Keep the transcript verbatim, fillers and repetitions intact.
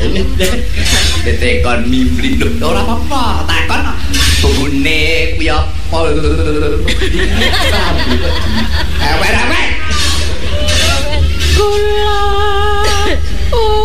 Ditekon mimpi lho ora apa-apa, takon bubune kuwi apa. Awet-awet. Kula